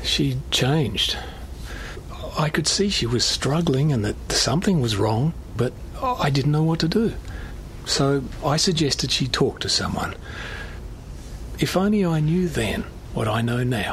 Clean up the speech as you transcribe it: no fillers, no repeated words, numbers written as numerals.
She'd changed. I could see she was struggling and that something was wrong, but I didn't know what to do. So I suggested she talk to someone. If only I knew then what I know now.